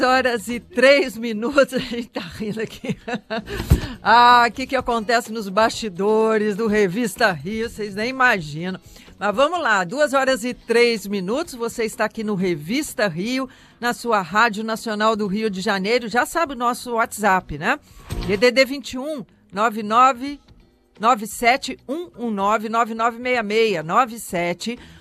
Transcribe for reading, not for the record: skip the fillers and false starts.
Horas e 3 minutos, a gente tá rindo aqui. O que acontece nos bastidores do Revista Rio, vocês nem imaginam. Mas vamos lá, 2 horas e 3 minutos, você está aqui no Revista Rio, na sua Rádio Nacional do Rio de Janeiro. Já sabe o nosso WhatsApp, né? DDD 21 99 97 119 9966 97